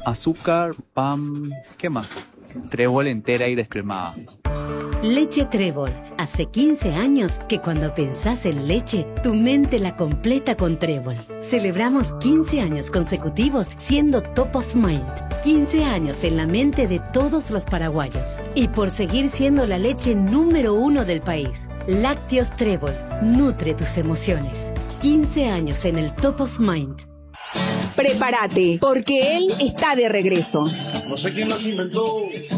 azúcar, pan, ¿qué más? Trébol entera y descremada. Leche Trébol. Hace 15 años que cuando pensás en leche, tu mente la completa con Trébol. Celebramos 15 años consecutivos siendo top of mind. 15 años en la mente de todos los paraguayos. Y por seguir siendo la leche número 1 del país. Lácteos Trébol. Nutre tus emociones. 15 años en el top of mind. Prepárate, porque él está de regreso. No sé quién las inventó.